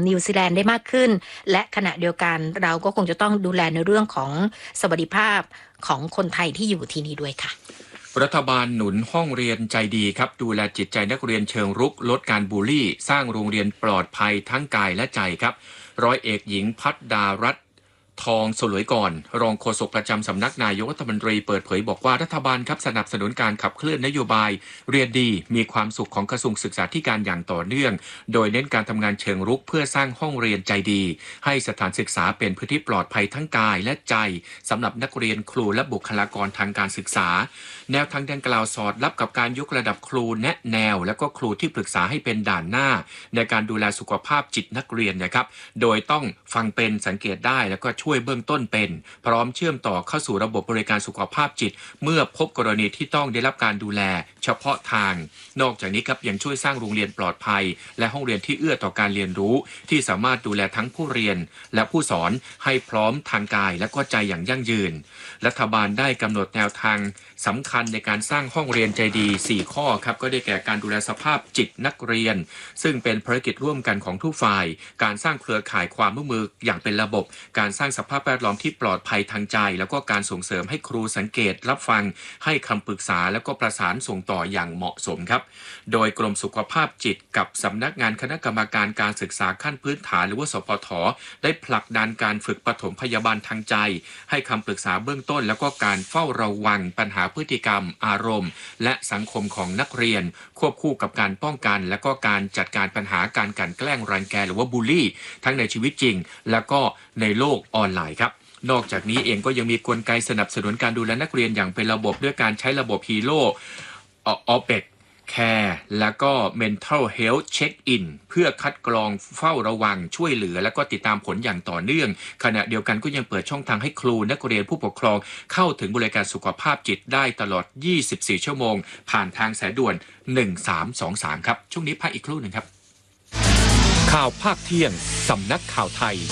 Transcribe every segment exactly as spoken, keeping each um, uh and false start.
นิวซีแลนด์ได้มากขึ้นและขณะเดียวกันเราก็คงจะต้องดูแลในเรื่องของสวัสดิภาพของคนไทยที่อยู่ที่นี่ด้วยค่ะรัฐบาลหนุนห้องเรียนใจดีครับดูแลจิตใจนักเรียนเชิงรุกลดการบูลลี่สร้างโรงเรียนปลอดภัยทั้งกายและใจครับร้อยเอกหญิงพัฒดารัตน์ทองสลวยก่อนรองโฆษกประจำสำนักนายกรัฐมนตรีเปิดเผยบอกว่ารัฐบาลครับสนับสนุนการขับเคลื่อนนโยบายเรียนดีมีความสุขของกระทรวงศึกษาธิการอย่างต่อเนื่องโดยเน้นการทำงานเชิงรุกเพื่อสร้างห้องเรียนใจดีให้สถานศึกษาเป็นพื้นที่ปลอดภัยทั้งกายและใจสำหรับนักเรียนครูและบุคลากรทางการศึกษาแนวทางดังกล่าวสอดรับกับการยกระดับครูแนะแนวและก็ครูที่ปรึกษาให้เป็นด่านหน้าในการดูแลสุขภาพจิตนักเรียนนะครับโดยต้องฟังเป็นสังเกตได้แล้วก็ช่วยเบื้องต้นเป็นพร้อมเชื่อมต่อเข้าสู่ระบบบริการสุขภาพจิตเมื่อพบกรณีที่ต้องได้รับการดูแลเฉพาะทางนอกจากนี้ครับยังช่วยสร้างโรงเรียนปลอดภัยและห้องเรียนที่เอื้อต่อการเรียนรู้ที่สามารถดูแลทั้งผู้เรียนและผู้สอนให้พร้อมทางกายและก็ใจอย่างยั่งยืนรัฐบาลได้กำหนดแนวทางสำคัญในการสร้างห้องเรียนใจดีสี่ข้อครับก็ได้แก่การดูแลสภาพจิตนักเรียนซึ่งเป็นภารกิจร่วมกันของทุกฝ่ายการสร้างเครือข่ายความร่วมมืออย่างเป็นระบบการสร้างสภาพแวดล้อมที่ปลอดภัยทางใจแล้วก็การส่งเสริมให้ครูสังเกตรับฟังให้คำปรึกษาแล้วก็ประสานส่งต่ออย่างเหมาะสมครับโดยกรมสุขภาพจิตกับสำนักงานคณะกรรมการการศึกษาขั้นพื้นฐานหรือว่าสปท.ได้ผลักดันการฝึกปฐมพยาบาลทางใจให้คำปรึกษาเบื้องต้นแล้วก็การเฝ้าระวังปัญหาพฤติกรรมอารมณ์และสังคมของนักเรียนควบคู่กับการป้องกันและก็การจัดการปัญหาการกลั่นแกล้งรังแกหรือว่าบูลลี่ทั้งในชีวิตจริงและก็ในโลกออนไลน์ครับนอกจากนี้เองก็ยังมีกลไกสนับสนุนการดูแลนักเรียนอย่างเป็นระบบด้วยการใช้ระบบฮีโร่ออเปกแคร์แล้วก็ mental health check in เพื่อคัดกรองเฝ้าระวังช่วยเหลือและก็ติดตามผลอย่างต่อเนื่องขณะเดียวกันก็ยังเปิดช่องทางให้ครูนักเรียนผู้ปกครองเข้าถึงบริการสุขภาพจิตได้ตลอดยี่สิบสี่ชั่วโมงผ่านทางสายด่วนหนึ่งสามสองสามครับช่วงนี้พักอีกครู่หนึ่งครับข่าวภาคเที่ยงสำนักข่าวไทย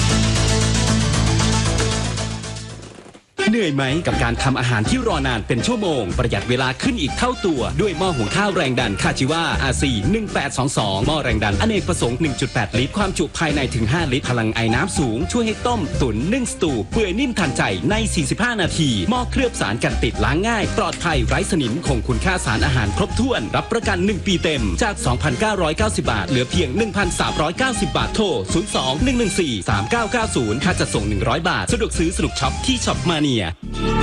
เหนื่อยไหมกับการทำอาหารที่รอนานเป็นชั่วโมงประหยัดเวลาขึ้นอีกเท่าตัวด้วยหม้อหุงข้าวแรงดันคาจิวา อาร์ ซี หนึ่งแปดสองสองหม้อแรงดันอเนกประสงค์ หนึ่งจุดแปด ลิตรความจุภายในถึงห้าลิตรพลังไอน้ำสูงช่วยให้ต้มตุ๋นนึ่งสตูเปื่อยนิ่มทันใจในสี่สิบห้านาทีหม้อเคลือบสารกันติดล้างง่ายปลอดภัยไร้สนิมคงคุณค่าสารอาหารครบถ้วนรับประกันหนึ่งปีเต็มจาก สองพันเก้าร้อยเก้าสิบ บาทเหลือเพียง หนึ่งพันสามร้อยเก้าสิบ บาทโทรศูนย์ สอง หนึ่ง หนึ่ง สี่ สาม เก้า เก้า ศูนย์ค่าจัดส่งหนึ่งร้อยบาทสะดวกซื้อสนุกช็อปที่ช็อปมาเนีย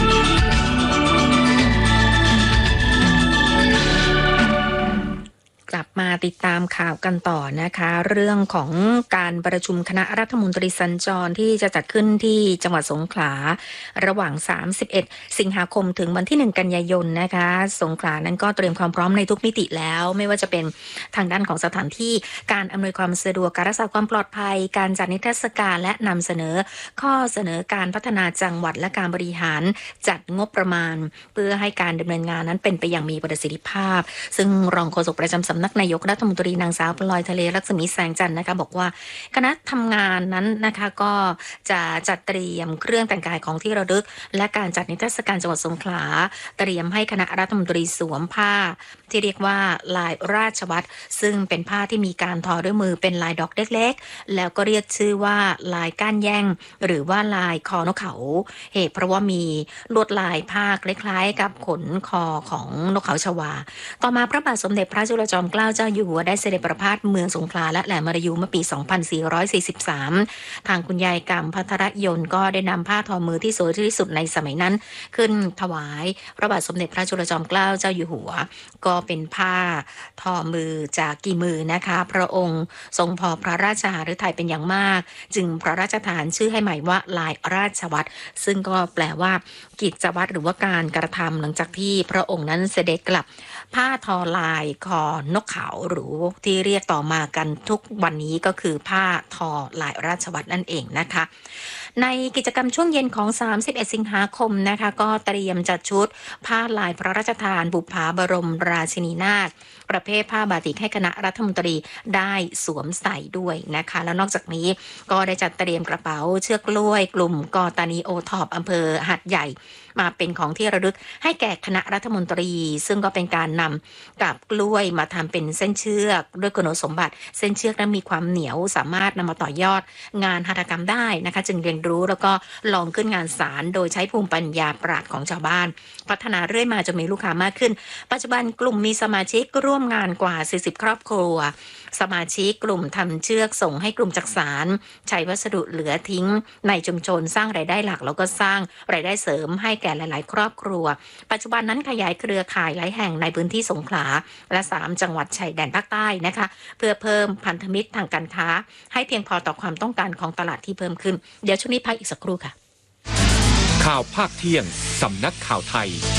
กลับมาติดตามข่าวกันต่อนะคะเรื่องของการประชุมคณะรัฐมนตรีสัญจรที่จะจัดขึ้นที่จังหวัดสงขลาระหว่างสามสิบเอ็ดสิงหาคมถึงวันที่หนึ่งกันยายนนะคะสงขลานั้นก็เตรียมความพร้อมในทุกมิติแล้วไม่ว่าจะเป็นทางด้านของสถานที่การอำนวยความสะดวกการรักษาความปลอดภัยการจัดนิทรรศการและนำเสนอข้อเสนอการพัฒนาจังหวัดและการบริหารจัดงบประมาณเพื่อให้การดำเนินงานนั้นเป็นไปอย่างมีประสิทธิภาพซึ่งรองโฆษกประจำสำนักนายกรัฐมนตรีนางสาวพลอยทะเลรัศมีแสงจันทร์นะคะบอกว่าคณะทำงานนั้นนะคะก็จะจัดเตรียมเครื่องแต่งกายของที่ระลึกและการจัดนิทรรศการจังหวัดสงขลาเตรียมให้คณะรัฐมนตรีสวมผ้าที่เรียกว่าลายราชวัตรซึ่งเป็นผ้าที่มีการทอด้วยมือเป็นลายดอกเล็กๆแล้วก็เรียกชื่อว่าลายก้านแย่งหรือว่าลายคอนกเขาเหตุเพราะว่ามีลวดลายผ้าคล้ายๆกับขนคอของนกเขาชวาต่อมาพระบาทสมเด็จพระจุลจอมเกล้าเจ้าอยู่หัวได้เสด็จประพาสเมืองสงขลาและแหลมมรยูเมื่อปี สองพันสี่ร้อยสี่สิบสาม ทางคุณยายกำพัทรยนต์ก็ได้นำผ้าทอมือที่สวยที่สุดในสมัยนั้นขึ้นถวายพระบาทสมเด็จพระจุลจอมเกล้าเจ้าอยู่หัวก็เป็นผ้าทอมือจากกี่มือนะคะพระองค์ทรงพอพระราชหฤทัยเป็นอย่างมากจึงพระราชทานชื่อให้ใหม่ว่าลายราชวัตรซึ่งก็แปลว่ากิจวัตรหรือว่าการกระทำหลังจากที่พระองค์นั้นเสด็จกลับผ้าทอลายคอนกเขาหรือที่เรียกต่อมากันทุกวันนี้ก็คือผ้าทอลายราชวัตรนั่นเองนะคะในกิจกรรมช่วงเย็นของสามสิบเอ็ดสิงหาคมนะคะก็เตรียมจัดชุดผ้าลายพระราชทานบุปผาบรมราชินีนาถประเภทผ้าบาติกให้คณะรัฐมนตรีได้สวมใส่ด้วยนะคะแล้วนอกจากนี้ก็ได้จัดเตรียมกระเป๋าเชือกกล้วยกลุ่มกอตานีโอทอปอำเภอหาดใหญ่มาเป็นของที่ระลึกให้แก่คณะรัฐมนตรีซึ่งก็เป็นการนำกับกล้วยมาทำเป็นเส้นนเชือกด้วยคุณสมบัติเส้นเชือกนั้นมีความเหนียวสามารถนำมาต่อยอดงานหัตถกรรมได้นะคะจึงเรียนรู้แล้วก็ลองขึ้นงานศาลโดยใช้ภูมิปัญญาปราชญ์ของชาวบ้านพัฒนาเรื่อยมาจนมีลูกค้ามากขึ้นปัจจุบันกลุ่มมีสมาชิกร่วมงานกว่าสี่สิบครอบครัวสมาชิกกลุ่มทำเชือกส่งให้กลุ่มจักสานใช้วัสดุเหลือทิ้งในชุมชนสร้างรายได้หลักแล้วก็สร้างรายได้เสริมให้แก่หลายๆครอบครัวปัจจุบันนั้นขยายเครือข่ายหลายแห่งในพื้นที่สงขลาและสามจังหวัดชายแดนภาคใต้นะคะเพื่อเพิ่มพันธมิตรทางการค้าให้เพียงพอต่อความต้องการของตลาดที่เพิ่มขึ้นเดี๋ยวช่วงนี้พักอีกสักครู่ค่ะข่าวภาคเที่ยงสำนักข่าวไทย